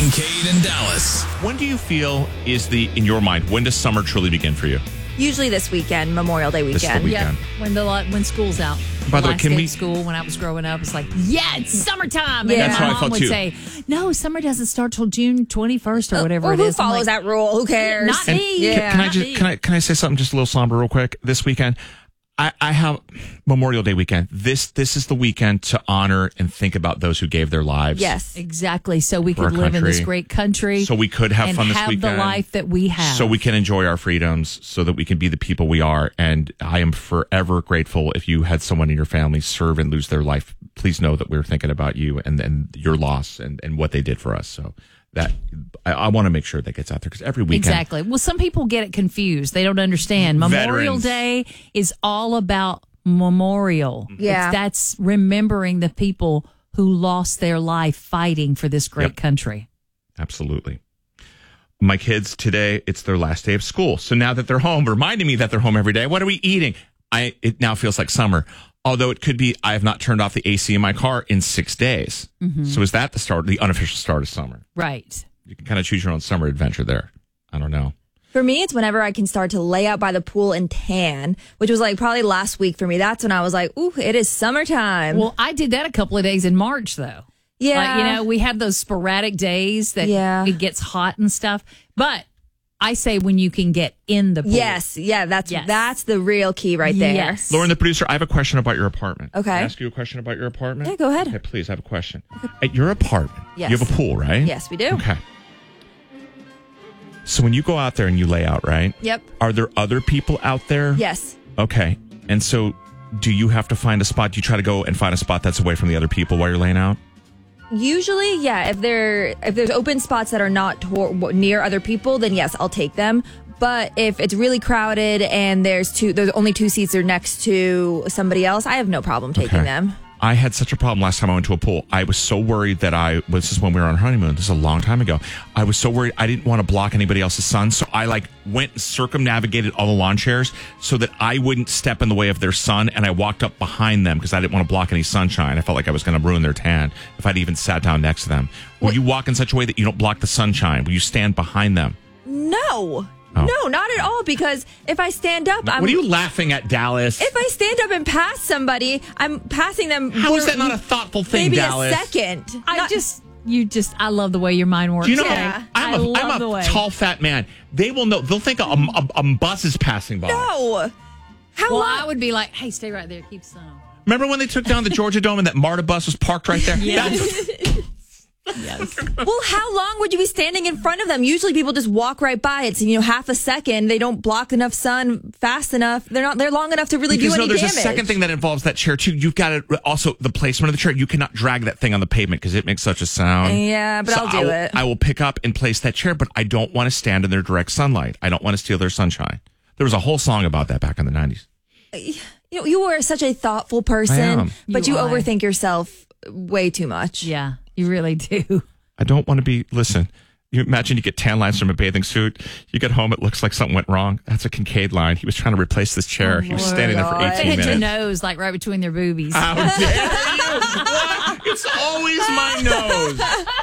Kincaid and Dallas. When do you feel in your mind, when does summer truly begin for you? Usually this weekend, Memorial Day This is the weekend. weekend. When school's out. By the way, last can day we- of school when I was growing up, it's like, yeah, it's summertime. And Yeah. then That's my how I mom felt would too. say, no, summer doesn't start till June 21st or whatever Or it who is. I'm follows like, that rule? Who cares? Not me. Yeah. Can I say something just a little somber real quick? This weekend, I have Memorial Day weekend. This is the weekend to honor and think about those who gave their lives. Yes. Exactly. So we For our could live in this country. great country. So we could have and fun this have weekend. the life that we have. So we can enjoy our freedoms so that we can be the people we are. And I am forever grateful if you had someone in your family serve and lose their life. Please know that we're thinking about you and your loss and what they did for us. So that I want to make sure that gets out there because every weekend. Exactly. Well, some people get it confused. They don't understand. Memorial Veterans. Day is all about memorial. Yeah. That's remembering the people who lost their life fighting for this great Yep. country. Absolutely. My kids today, it's their last day of school. So now that they're home, reminding me that they're home every day. What are we eating? It now feels like summer. Although it could be, I have not turned off the AC in my car in 6 days. So is that the unofficial start of summer? Right. You can kind of choose your own summer adventure there. I don't know. For me, it's whenever I can start to lay out by the pool and tan, which was like probably last week for me. That's when I was like, ooh, it is summertime. Well, I did that a couple of days in March, though. yeah. Like, we have those sporadic days that Yeah. it gets hot and stuff. But I say when you can get in the pool. Yes. Yeah. Yes. That's the real key right there. Yes. Lauren, the producer, I have a question about your apartment. Okay. Can I ask you a question about your apartment? Yeah, go ahead. Okay, please, I have a question. At your apartment, Yes. you have a pool, right? Yes, we do. Okay. So when you go out there and you lay out, right? Yep. Are there other people out there? Yes. Okay. And so do you have to find a spot? Do you try to go and find a spot that's away from the other people while you're laying out? Usually, yeah. If there's open spots that are not near other people, then yes, I'll take them. But if it's really crowded and there's only two seats are next to somebody else, I have no problem taking them. I had such a problem last time I went to a pool. I was so worried that this is when we were on our honeymoon. This is a long time ago. I was so worried I didn't want to block anybody else's sun. So I went and circumnavigated all the lawn chairs so that I wouldn't step in the way of their sun. And I walked up behind them because I didn't want to block any sunshine. I felt like I was going to ruin their tan if I'd even sat down next to them. Will you walk in such a way that you don't block the sunshine? Will you stand behind them? No. Oh. No, not at all. Because if I stand up, What are you laughing at, Dallas? if I stand up and pass somebody, I'm passing them. How is for that not a thoughtful thing, maybe Dallas? a second? I love the way your mind works. Do you know, Yeah. I love I'm the a way. tall, fat man. They will know. They'll think a bus is passing by. No. How Well, long? I would be like, hey, stay right there. Keep sun on. Remember when they took down the Georgia Dome and that MARTA bus was parked right there? Yes. That's- Yes. Well, how long would you be standing in front of them? Usually people just walk right by. It's, half a second. They don't block enough sun fast enough. They're long enough to really because do any there's damage. a second thing that involves that chair too. You've got to also the placement of the chair. You cannot drag that thing on the pavement because it makes such a sound. Yeah, but I'll do it. I will pick up and place that chair, but I don't want to stand in their direct sunlight. I don't want to steal their sunshine. There was a whole song about that back in the 90s. You are such a thoughtful person, am. but You you are. overthink yourself way too much. Yeah, you really do. I don't want to be. Listen, you imagine you get tan lines from a bathing suit. You get home, it looks like something went wrong. That's a Kincaid line. He was trying to replace this chair. He was standing there for Lord. 18 They hit minutes. your nose, like right between their boobies. How dare you? What? It's always my nose.